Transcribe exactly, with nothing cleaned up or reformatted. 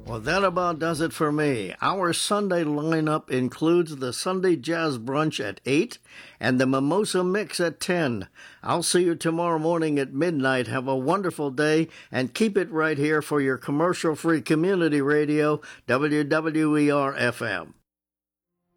Well, that about does it for me. Our Sunday lineup includes the Sunday Jazz Brunch at eight and the Mimosa Mix at ten. I'll see you tomorrow morning at midnight. Have a wonderful day, and keep it right here for your commercial-free community radio, W W E R F M.